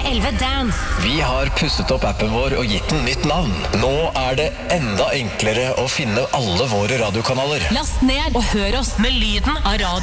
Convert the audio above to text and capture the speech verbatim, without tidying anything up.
elleve Dance. Vi har pusset opp appen vår og gitt den nytt navn. Nå er det enda enklere å finne alle våre radiokanaler. Last ned og hør oss med lyden av radio.